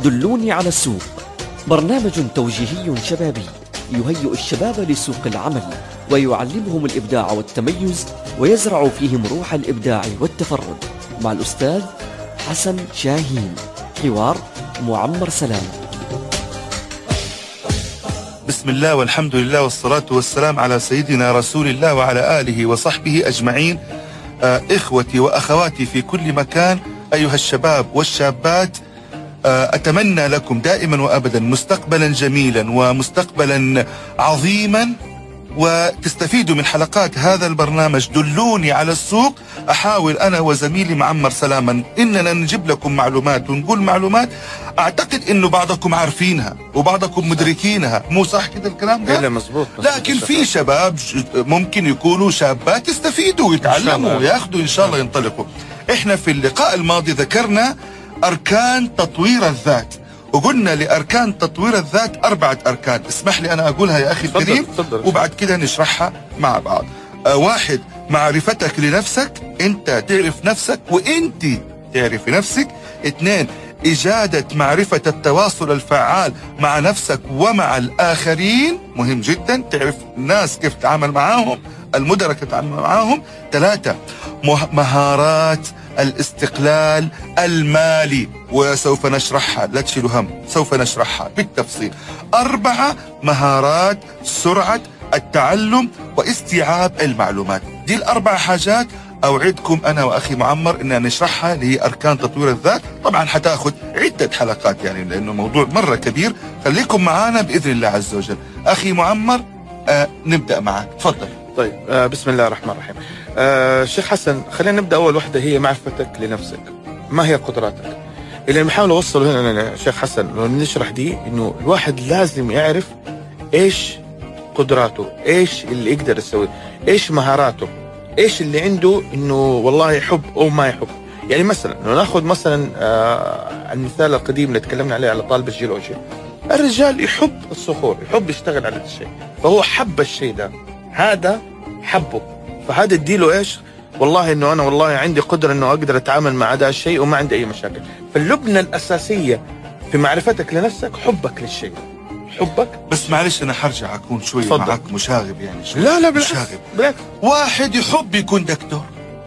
دلوني على السوق، برنامج توجيهي شبابي يهيئ الشباب لسوق العمل ويعلمهم الإبداع والتميز ويزرع فيهم روح الإبداع والتفرد، مع الأستاذ حسن شاهين. حوار معمر سلام. بسم الله والحمد لله والصلاة والسلام على سيدنا رسول الله وعلى آله وصحبه أجمعين. إخوتي وأخواتي في كل مكان، أيها الشباب والشابات، أتمنى لكم دائما وأبدا مستقبلا جميلا ومستقبلا عظيما، وتستفيدوا من حلقات هذا البرنامج دلوني على السوق. أحاول أنا وزميلي معمر سلاما إننا نجيب لكم معلومات ونقول معلومات أعتقد إنه بعضكم عارفينها وبعضكم مدركينها، مو صح كده الكلام ده؟ لا مزبوط. لكن في شباب ممكن يكونوا شابات يستفيدوا ويتعلموا وياخذوا إن شاء الله ينطلقوا. إحنا في اللقاء الماضي ذكرنا أركان تطوير الذات، وقلنا لأركان تطوير الذات 4 أركان. اسمح لي أنا أقولها يا أخي الكريم وبعد كده نشرحها مع بعض. 1، معرفتك لنفسك، أنت تعرف نفسك وأنت تعرف نفسك. 2، إجادة معرفة التواصل الفعال مع نفسك ومع الآخرين، مهم جدا تعرف الناس كيف تتعامل معاهم، المدراء كيف تتعامل معاهم. 3، مهارات الاستقلال المالي، وسوف نشرحها، لا تشيلوا هم، سوف نشرحها بالتفصيل. 4، مهارات سرعة التعلم واستيعاب المعلومات. دي ال4 حاجات أوعدكم أنا وأخي معمر إننا نشرحها، اللي هي أركان تطوير الذات. طبعا حتاخد عدة حلقات يعني لأنه موضوع مرة كبير، خليكم معانا بإذن الله عز وجل. أخي معمر، نبدأ معك، تفضل. طيب، بسم الله الرحمن الرحيم. شيخ حسن، خلينا نبدأ أول وحدة، هي معرفتك لنفسك. ما هي قدراتك؟ اللي بنحاول نوصله هنا شيخ حسن لو نشرح دي، إنه الواحد لازم يعرف إيش قدراته، إيش اللي يقدر يسويه، إيش مهاراته، إيش اللي عنده، إنه والله يحب أو ما يحب. يعني مثلا لو ناخذ مثلا المثال القديم اللي تكلمنا عليه على طالب الجيولوجيا، الرجال يحب الصخور، يحب يشتغل على الشيء، فهو حب الشيء ده، هذا حبه، فهذا اديله ايش؟ والله انه انا والله عندي قدره انه اقدر اتعامل مع هذا الشيء وما عندي اي مشاكل. فاللبنه الاساسيه في معرفتك لنفسك حبك للشيء، حبك. بس معلش انا حرجع اكون شويه معك مشاغب يعني شوية. لا بالعكس. واحد يحب يكون دكتور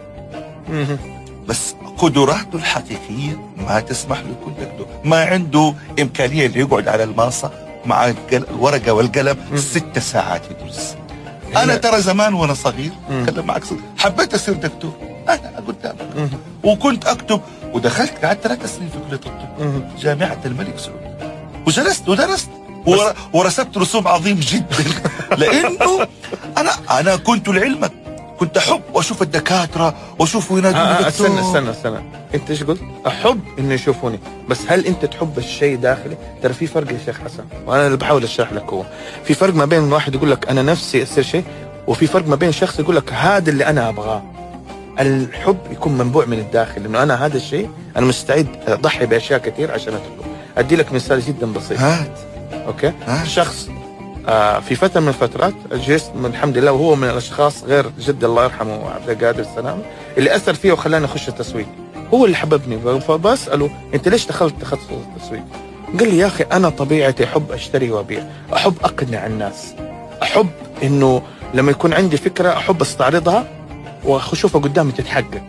بس قدراته الحقيقيه ما تسمح له يكون دكتور، ما عنده امكانيه انه يقعد على الماصه مع الورقه والقلم 6 ساعات يدرس. أنا ترى زمان وأنا صغير أتكلم معك صغير حبيت أصير دكتور، أنا قدامك وكنت أكتب، ودخلت قعدت 3 سنين في كلية الطب جامعة الملك سعود، وجلست ودرست ورسمت رسوم عظيم جدا لأنه أنا كنت لعلمك كنت أحب وأشوف الدكاترة وأشوف ينادوني دكتور. استنى أنت إيش قلت؟ أحب إنه يشوفوني، بس هل أنت تحب الشيء داخلي؟ ترى في فرق يا شيخ حسن، وأنا اللي بحاول أشرح لك. هو في فرق ما بين واحد يقول لك أنا نفسي أصير شيء، وفي فرق ما بين شخص يقول لك هذا اللي أنا أبغاه. الحب يكون منبوع من الداخل، إنه أنا هذا الشيء أنا مستعد أضحي بأشياء كثير عشان أتركه. أدي لك مثال جدا بسيط. أوكي. شخص في فترة من الفترات جلست الحمد لله، وهو من الأشخاص غير جد الله يرحمه عبد القادر السلام اللي أثر فيه وخلاني أخش التسويق، هو اللي حببني. فبسأله أنت ليش دخلت تخصص التسويق؟ قال لي يا أخي أنا طبيعتي أحب أشتري وأبيع، أحب أقنع الناس، أحب إنه لما يكون عندي فكرة أحب أستعرضها وأشوفها قدامي تتحقق.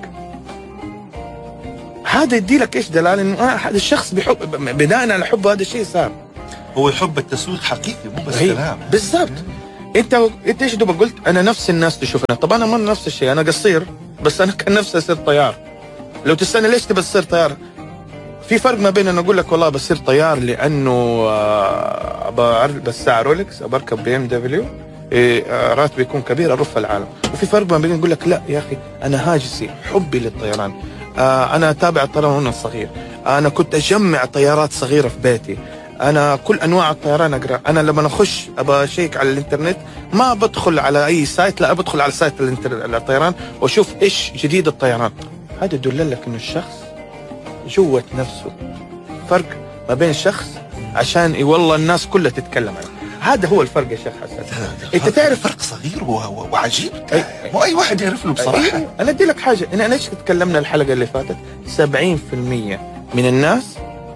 هذا يدي لك إيش دلالة إنه هذا الشخص بيحب، بناء على حب هذا الشيء صار هو يحب التسويق حقيقي، مو بس كلام. بالضبط. انت ايش دوبك قلت؟ انا نفس الناس تشوفنا. طب انا ما نفس الشيء، انا قصير بس انا كان نفسي اصير طيار. لو تستنى ليش تبى تصير طيار؟ في فرق ما بين انه اقول لك والله بصير طيار لانه بس ساعه رولكس، بركب بي ام دبليو، راتبي يكون كبير اروح في العالم. وفي فرق ما بين اقول لك لا يا اخي انا هاجسي حبي للطيران، انا اتابع الطيران وانا صغير، انا كنت اجمع طيارات صغيره في بيتي، انا كل انواع الطيران اقرا. انا لما اخش ابى اشيك على الانترنت ما بدخل على اي سايت، لا بدخل على سايت الطيران واشوف ايش جديد الطيران. هذا يدل لك انه الشخص جوه نفسه. فرق ما بين شخص عشان والله الناس كلها تتكلم عنه، هذا هو الفرق يا شيخ حسن. انت تعرف فرق صغير وعجيب، مو اي واحد يعرف له بصراحه. انا ادي لك حاجه، انا ليش تكلمنا الحلقه اللي فاتت 70% من الناس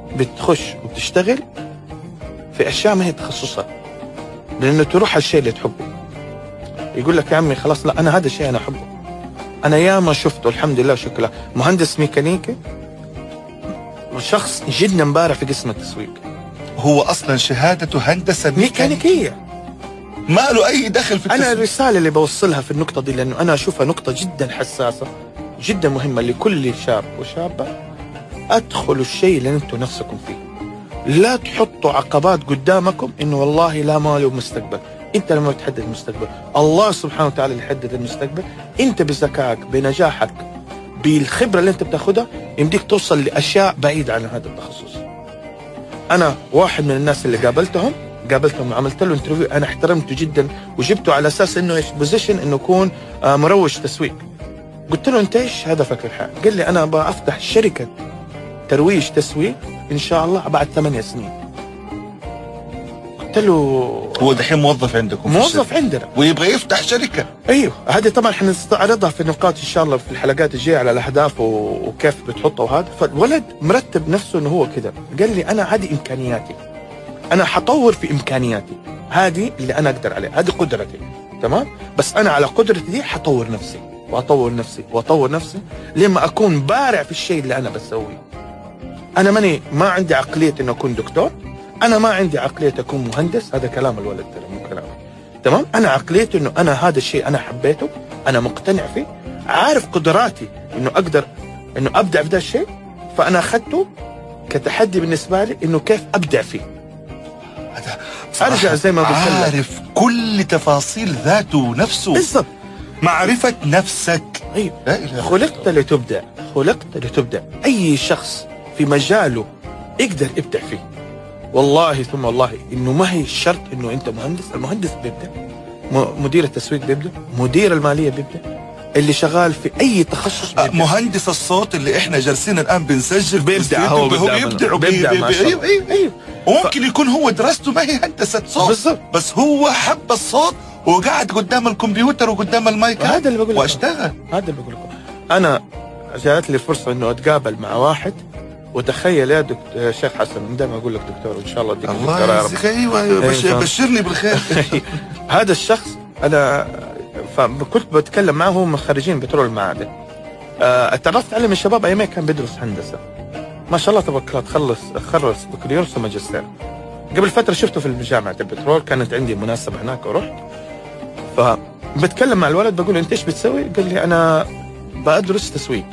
بتخش وبتشتغل في أشياء ما هي تخصصها، لأنه تروح على الشيء اللي تحبه. يقول لك يا عمي خلاص لا أنا هذا الشيء أنا أحبه. أنا ياما شفته الحمد لله وشكرا، مهندس ميكانيكي وشخص جدا بارع في قسم التسويق، هو أصلا شهادته هندسة ميكانيكية، ما له أي دخل في أنا الرسالة اللي بوصلها في النقطة دي لأنه أنا أشوفها نقطة جدا حساسة جدا مهمة لكل شاب وشابة. أدخلوا الشيء اللي أنتم نفسكم فيه، لا تحطوا عقبات قدامكم إنه والله لا ما له مستقبل. أنت لما تحدد المستقبل الله سبحانه وتعالى اللي يحدد المستقبل. أنت بذكائك بنجاحك بالخبرة اللي أنت بتاخدها يمديك توصل لأشياء بعيدة عن هذا التخصص. أنا واحد من الناس اللي قابلتهم وعملت له انترفيو، أنا احترمته جدا وجبته على أساس إنه إيش بوزيشن، إنه يكون مروج تسويق. قلت له أنت إيش هدفك في الحياة؟ قال لي أنا بفتح شركة ترويج تسويق إن شاء الله بعد 8 سنين. قلت له هو دحين موظف عندكم؟ موظف عندنا ويبغى يفتح شركة. ايوه هذه طبعا حنستعرضها في النقاط ان شاء الله في الحلقات الجايه على الاهداف وكيف بتحطها وهذا. فالولد مرتب نفسه انه هو كذا، قال لي انا هذه امكانياتي، انا حطور في امكانياتي، هذه اللي انا اقدر عليها، هذه قدرتي تمام، بس انا على قدرتي دي حطور نفسي واطور نفسي لما اكون بارع في الشيء اللي انا بسويه. انا ما عندي عقليه انه اكون دكتور، انا ما عندي عقليه اكون مهندس، هذا كلام الولد ترى مو كلامي تمام. انا عقليتي انه انا هذا الشيء انا حبيته، انا مقتنع فيه، عارف قدراتي انه اقدر انه ابدع في ذا الشيء، فانا اخذته كتحدي بالنسبه لي انه كيف ابدع فيه. ارجع زي ما قلت لك، عارف كل تفاصيل ذاته ونفسه بالضبط، معرفة نفسك. ايوه خلقت لتبدع. اي شخص في مجاله يقدر يبدع فيه، والله ثم والله انه ما هي الشرط انه انت مهندس. المهندس بيبدع، مدير التسويق بيبدع، مدير الماليه بيبدع، اللي شغال في اي تخصص بيبدع. مهندس الصوت اللي احنا جالسين الان بنسجل بيبدع، هو بيبدع ما شاء الله. ايوه وممكن يكون هو دراسته ما هي هندسه صوت بالضبط، بس هو حب الصوت وقعد قدام الكمبيوتر وقدام المايك هذا اللي بقول لك، واشتغل. هذا اللي بقول لكم. انا جاءت لي فرصه انه اتقابل مع واحد، وتخيل يا شيخ حسن، دائما اقول لك دكتور وان شاء الله اديك الله دكتور يا رب. ايوه بشرني بالخير. هذا الشخص انا فكنت بتكلم معه، هو من خريجين بترول المعادن. اتعرفت عليه من الشباب ايام كان بيدرس هندسه، ما شاء الله تبارك الله، خلص بكالوريوس وماجستير. قبل فتره شفته في جامعه البترول، كانت عندي مناسبه هناك ورحت، فبتكلم مع الولد بقول انت ايش بتسوي؟ قال لي انا بدرس تسويق.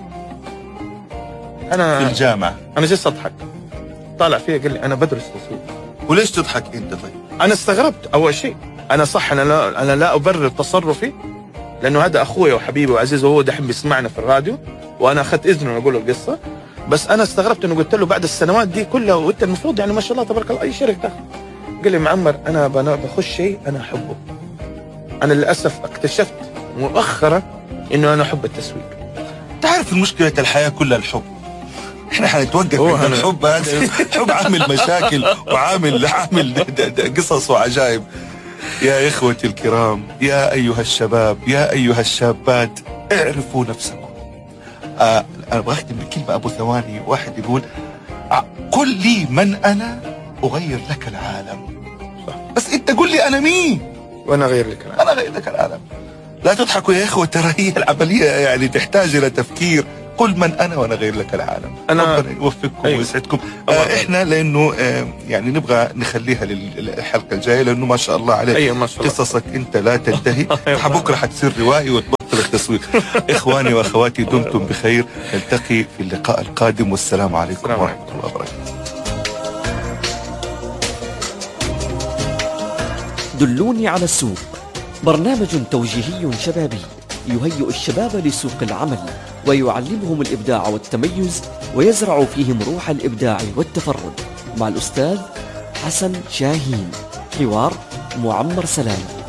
انا في الجامعه. انا جالس اضحك، طالع فيها قال لي انا بدرس تسويق. وليش تضحك انت طيب؟ انا استغربت اول شيء، انا صح انا لا ابرر تصرفي، لانه هذا اخوي وحبيبي وعزيز وهو دحين بيسمعنا في الراديو، وانا اخذت اذنه اقول له القصه. بس انا استغربت انه قلت له بعد السنوات دي كلها وانت المفروض يعني ما شاء الله تبارك الله اي شركه تاخذ. قال لي معمر انا بخش شيء انا احبه. انا للاسف اكتشفت مؤخرا انه انا احب التسويق. تعرف المشكله الحياه كلها الحب. احنا حنتوقف عند الحب، هذا الحب عامل مشاكل وعامل قصص وعجائب. يا إخوتي الكرام، يا أيها الشباب، يا أيها الشابات، اعرفوا نفسكم. أنا بختم بكلمة أبو ثواني، واحد يقول قل لي من أنا أغير لك العالم. صح. بس أنت قل لي أنا مين وأنا أغير لك العالم. أنا أغير لك العالم. لا تضحكوا يا إخوة، ترى هي العملية يعني تحتاج إلى تفكير. قل من أنا وأنا غير لك العالم. ربنا يوفقكم ويسعدكم. إحنا لأنه يعني نبغى نخليها للحلقة الجاية، لأنه ما شاء الله عليك قصصك أنت لا تنتهي. بكرة حتصير روائي وتبطل التسويق. إخواني وأخواتي، دمتم بخير، نلتقي في اللقاء القادم، والسلام عليكم ورحمة الله وبركاته. دلوني على السوق، برنامج توجيهي شبابي يهيئ الشباب لسوق العمل ويعلمهم الإبداع والتميز ويزرع فيهم روح الإبداع والتفرد، مع الأستاذ حسن شاهين. حوار معمر سلام.